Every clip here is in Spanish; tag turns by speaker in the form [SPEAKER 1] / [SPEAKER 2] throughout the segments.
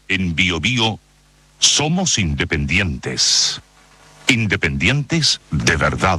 [SPEAKER 1] En BioBio somos independientes. Independientes de verdad.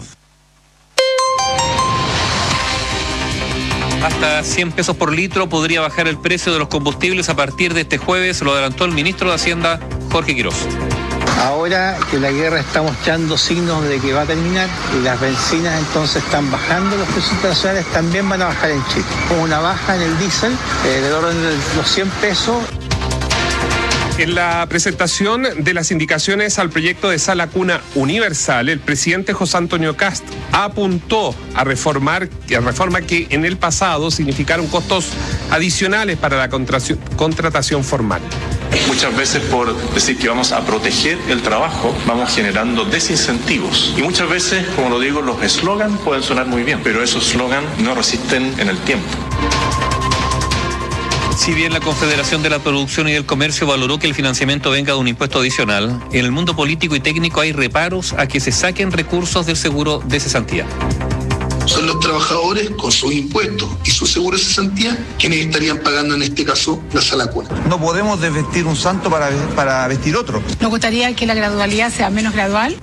[SPEAKER 2] Hasta 100 pesos por litro podría bajar el precio de los combustibles a partir de este jueves, lo adelantó el ministro de Hacienda, Jorge Quiroz.
[SPEAKER 3] Ahora que la guerra está mostrando signos de que va a terminar y las bencinas entonces están bajando, los precios internacionales también van a bajar en Chile. Con una baja en el diésel del orden de los 100 pesos.
[SPEAKER 4] En la presentación de las indicaciones al proyecto de sala cuna universal, el presidente José Antonio Kast apuntó a reforma que en el pasado significaron costos adicionales para la contratación formal.
[SPEAKER 5] Muchas veces por decir que vamos a proteger el trabajo, vamos generando desincentivos. Y muchas veces, como lo digo, los eslogans pueden sonar muy bien, pero esos eslogans no resisten en el tiempo.
[SPEAKER 2] Si bien la Confederación de la Producción y del Comercio valoró que el financiamiento venga de un impuesto adicional, en el mundo político y técnico hay reparos a que se saquen recursos del seguro de cesantía.
[SPEAKER 6] Son los trabajadores con sus impuestos y su seguro de cesantía quienes estarían pagando en este caso la sala cuna.
[SPEAKER 7] No podemos desvestir un santo para vestir otro.
[SPEAKER 8] Nos gustaría que la gradualidad sea menos gradual.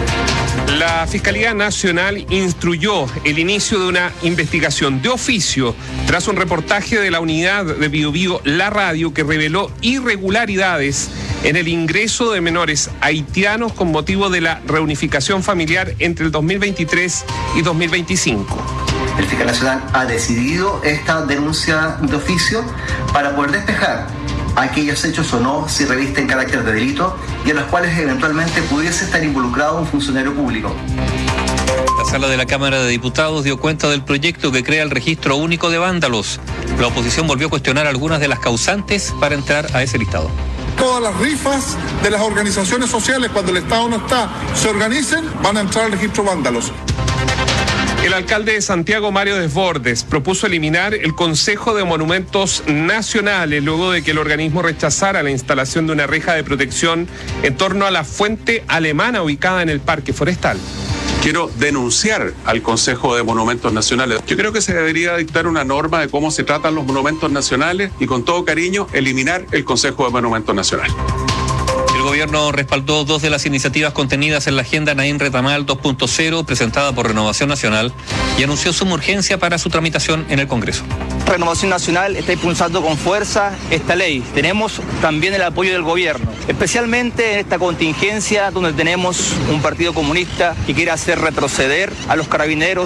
[SPEAKER 4] La Fiscalía Nacional instruyó el inicio de una investigación de oficio tras un reportaje de la unidad de BioBio La Radio que reveló irregularidades en el ingreso de menores haitianos con motivo de la reunificación familiar entre el 2023 y 2025.
[SPEAKER 9] El fiscal nacional ha decidido esta denuncia de oficio para poder despejar aquellos hechos o no si revisten carácter de delito y en los cuales eventualmente pudiese estar involucrado un funcionario público.
[SPEAKER 2] La sala de la Cámara de Diputados dio cuenta del proyecto que crea el registro único de vándalos. La oposición volvió a cuestionar algunas de las causantes para entrar a ese listado.
[SPEAKER 10] Todas las rifas de las organizaciones sociales, cuando el Estado no está, se organicen, van a entrar al registro vándalos.
[SPEAKER 4] El alcalde de Santiago, Mario Desbordes, propuso eliminar el Consejo de Monumentos Nacionales luego de que el organismo rechazara la instalación de una reja de protección en torno a la fuente alemana ubicada en el Parque Forestal.
[SPEAKER 11] Quiero denunciar al Consejo de Monumentos Nacionales. Yo creo que se debería dictar una norma de cómo se tratan los monumentos nacionales y con todo cariño eliminar el Consejo de Monumentos Nacionales.
[SPEAKER 2] El gobierno respaldó 2 de las iniciativas contenidas en la Agenda Naim Retamal 2.0 presentada por Renovación Nacional y anunció suma urgencia para su tramitación en el Congreso.
[SPEAKER 12] Renovación Nacional está impulsando con fuerza esta ley. Tenemos también el apoyo del gobierno, especialmente en esta contingencia donde tenemos un partido comunista que quiere hacer retroceder a los carabineros.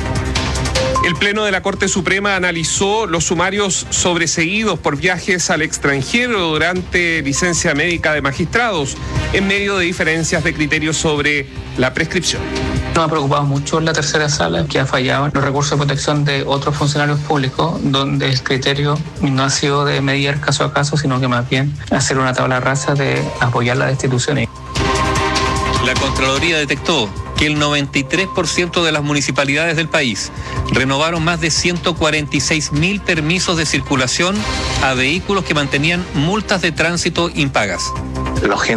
[SPEAKER 4] El Pleno de la Corte Suprema analizó los sumarios sobreseídos por viajes al extranjero durante licencia médica de magistrados, en medio de diferencias de criterios sobre la prescripción.
[SPEAKER 13] Nos ha preocupado mucho la tercera sala, que ha fallado en los recursos de protección de otros funcionarios públicos, donde el criterio no ha sido de medir caso a caso, sino que más bien hacer una tabla rasa de apoyar las destituciones.
[SPEAKER 2] La Contraloría detectó que el 93% de las municipalidades del país renovaron más de 146.000 permisos de circulación a vehículos que mantenían multas de tránsito impagas.